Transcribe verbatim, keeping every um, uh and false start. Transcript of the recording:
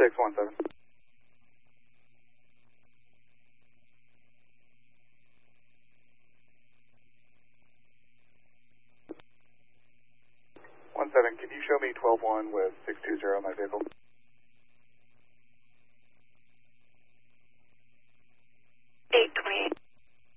six one seven. one seven, can you show me twelve one with six two zero on my vehicle?